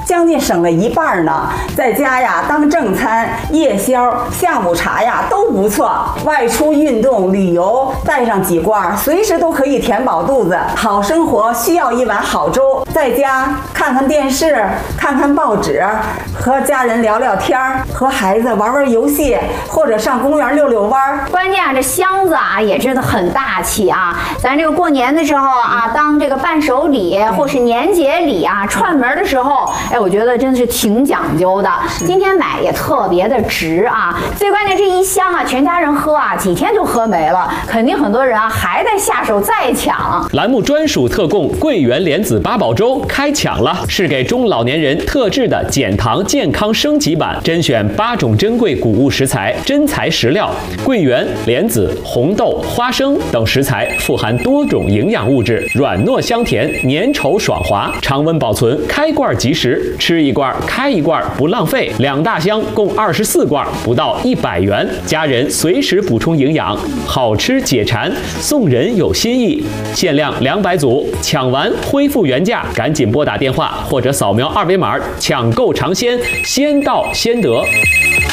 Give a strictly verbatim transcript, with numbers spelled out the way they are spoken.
将近省了一半呢。在家呀，当正餐、夜宵、下午茶呀都不错。外出运动、旅游，带上几罐，随时都可以填饱肚子。好生活需要一碗好粥。在家看看电视，看看报纸，和家人聊聊天，和孩子玩玩游戏，或者上公园溜溜弯。 关键啊，这箱子啊也真的很大气啊！咱这个过年的时候啊，当这个伴手礼或是年节礼啊，串门的时候，哎，我觉得真的是挺讲究的。今天买也特别的值啊！最关键这一箱啊，全家人喝啊，几天就喝没了，肯定很多人啊还在下手再抢。 栏目专属特供桂圆莲子八宝粥开抢了，是给中老年人特制的减糖健康升级版，甄选八种珍贵谷物食材、真材实料，桂圆、莲子、红豆、花生等食材富含多种营养物质，软糯香甜，粘稠爽滑，常温保存，开罐即食，吃一罐开一罐不浪费。两大箱共二十四罐，不到一百元，家人随时补充营养，好吃解馋，送人有心意。限量两百组，抢完恢复原价，赶紧拨打电话或者扫描二维码抢购尝鲜，先到先得。